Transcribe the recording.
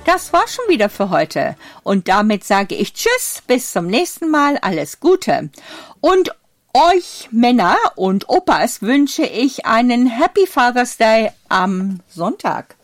Das war schon wieder für heute. Und damit sage ich Tschüss, bis zum nächsten Mal, alles Gute. Und euch Männer und Opas wünsche ich einen Happy Father's Day am Sonntag.